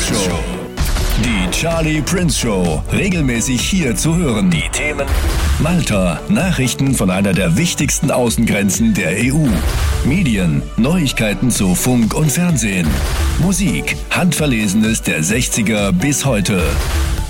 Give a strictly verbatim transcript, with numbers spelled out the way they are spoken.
Prince Show. Die Charlie Prince Show. Regelmäßig hier zu hören. Die Themen: Malta, Nachrichten von einer der wichtigsten Außengrenzen der E U. Medien, Neuigkeiten zu Funk und Fernsehen. Musik, Handverlesenes der sechziger bis heute.